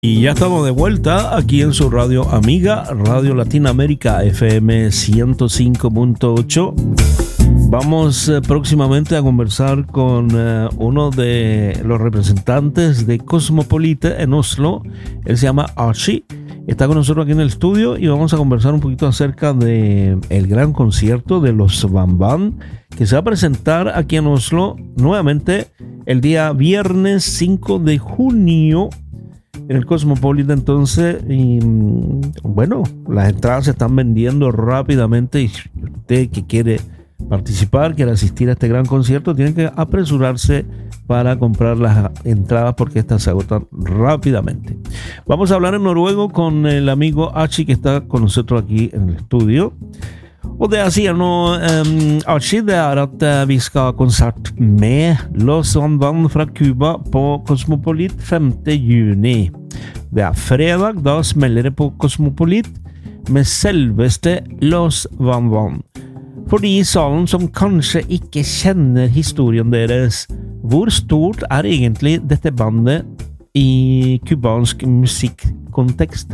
Y ya estamos de vuelta aquí en su radio amiga, Radio Latinoamérica FM 105.8. Vamos próximamente a conversar con uno de los representantes de Cosmopolita en Oslo. Él se llama Archie. Está con nosotros aquí en el estudio y vamos a conversar un poquito acerca de el gran concierto de los Van Van que se va a presentar aquí en Oslo nuevamente el día viernes 5 de junio en el Cosmopolitan. Entonces, y, bueno, las entradas se están vendiendo rápidamente y usted que quiere participar, quiere asistir a este gran concierto, tiene que apresurarse para comprar las entradas porque estas se agotan rápidamente. Vamos a hablar en noruego con el amigo Archie que está con nosotros aquí en el estudio. Og det jeg sier nå, Archie, det at vi skal ha konsert med Los Van Van fra Cuba på Cosmopolit 5. juni. Det fredag, da smeller det på Cosmopolit med selveste Los Van Van. For de i salen som kanskje ikke kjenner historien deres, hvor stort egentlig dette bandet i kubansk musikkontekst?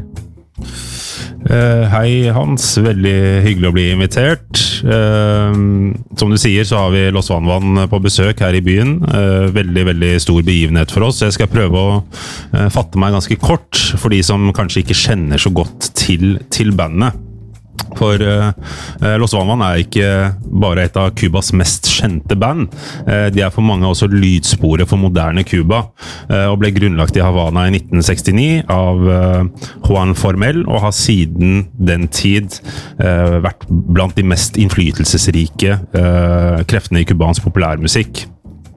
Hei Hans, veldig hyggelig å bli invitert. Som du sier så har vi Los Van Van på besøk her i byen. Veldig stor begivenhet for oss. Jeg skal prøve å fatte meg ganske kort for de som kanskje ikke kjenner så godt til bandet. For Los Van Van ikke bare et av Cubas mest kjente band. De for mange også lydsporet for moderne Cuba, og ble grunnlagt i Havana i 1969 av Juan Formell, og har siden den tid vært blant de mest innflytelsesrike kreftene i kubansk populærmusikk.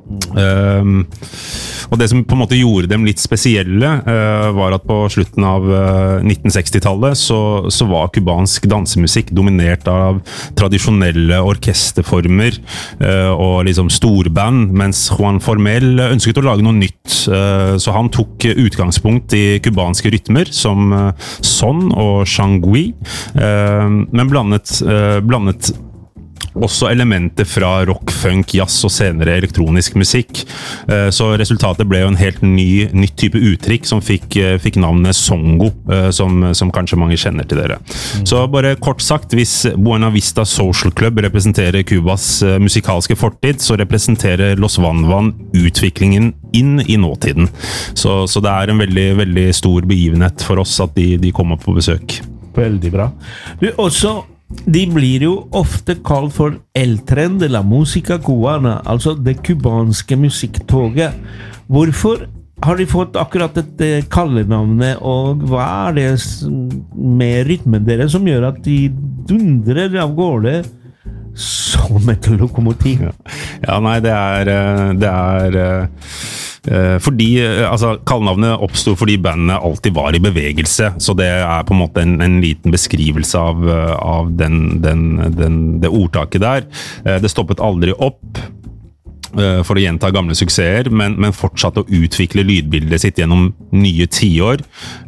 Og det som på en måte gjorde dem litt spesielle var at på slutten av 1960-tallet så var kubansk dansemusikk dominert av tradisjonelle orkesterformer og liksom storband, mens Juan Formell ønsket å lage noe nytt, så han tok utgangspunkt i kubanske rytmer som son og shangui, men blandet også elementer fra rock, funk, jazz og senere elektronisk musikk. Så resultatet ble jo en helt nytt type uttrykk som fikk navnet Songo, som kanskje mange kjenner til dere. Så bare kort sagt, hvis Buena Vista Social Club representerer Cubas musikalske fortid, så representerer Los Van Van utviklingen inn i nåtiden. Så det en veldig stor begivenhet for oss at de kommer på besøk. Veldig bra. Du, også de blir jo ofte kalt for el tren de la música cubana, altså det kubanske musikktoget. Hvorfor har de fått akkurat dette kallenavnet, og hva det med rytmen deres som gjør at de dundrer av gårde som et lokomotiv? Ja, nei, det fordi, altså, kallenavnet oppstod fordi bandet alltid var i bevegelse, så det på en måte en liten beskrivelse av det ordtaket der. Det stoppet aldri opp for å gjenta gamle suksesser, men fortsatte å utvikle lydbildet sitt gjennom nye tiår.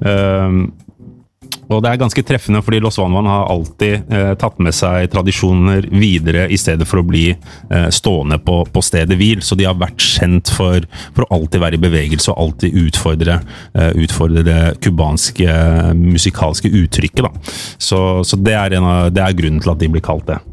Og det ganske treffende, fordi Los Van Van har alltid tatt med seg tradisjoner videre i stedet for å bli stående på stedet hvil. Så de har vært kjent for å alltid være i bevegelse og alltid utfordre det kubanske musikalske uttrykket. Da. Så det grunnen til at de blir kalt det.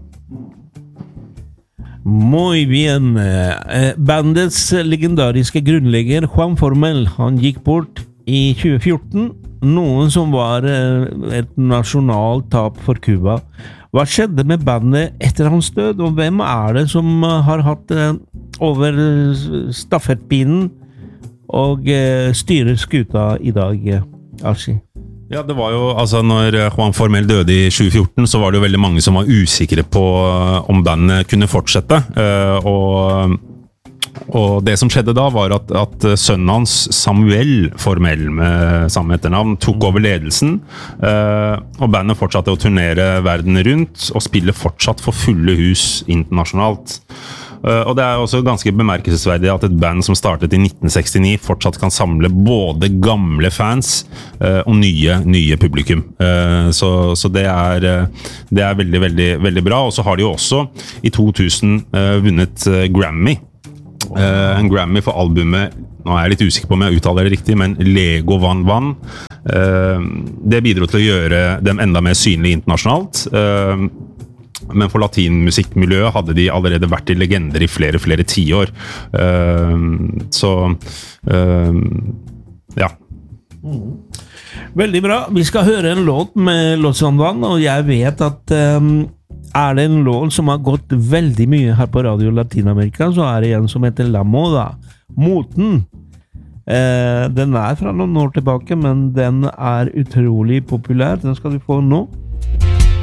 Muy bien. Bandets legendariske grunnlegger Juan Formell, han gikk bort i 2014, noen som var et nasjonalt tap for Cuba. Hva skjedde med bandet etter hans død, og hvem det som har hatt over stafettpinnen og styrer skuta i dag, Archie? Ja, det var jo, altså når Juan Formell døde i 2014, så var det jo veldig mange som var usikre på om bandet kunne fortsette, og det som skjedde da var at sønnen hans, Samuel Formell med samme etternavn, tok over ledelsen, og bandet fortsatte å turnere verden rundt og spille fortsatt for fulle hus internasjonalt. Og det også ganske bemerkelsesverdig at et band som startet i 1969 fortsatt kan samle både gamle fans og nye publikum. Så det veldig bra. Og så har de jo også i 2000 vunnet Grammy En Grammy for albumet, nå er jeg litt usikker på om jeg uttaler det riktig, men Lego Van. Det bidro til å gjøre dem enda mer synlige internasjonalt. Men for latinmusikkmiljøet hadde de allerede vært i legender i flere tiår. Ja. Veldig bra. Vi skal høre en låt med Los Van Van, og jeg vet at er det en låt som har gått veldig mye her på Radio Latinamerika, så er det en som heter La Moda, Moten. Den er fra noen år tilbake, men den er utrolig populær. Den skal du få nå.